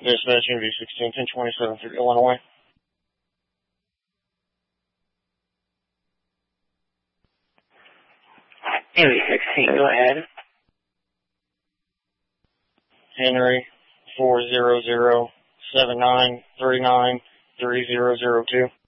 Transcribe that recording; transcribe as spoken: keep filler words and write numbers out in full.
Dispatch N V sixteen ten twenty-seven through Illinois. N V sixteen, go ahead. Henry four zero zero seven nine three nine three zero zero two.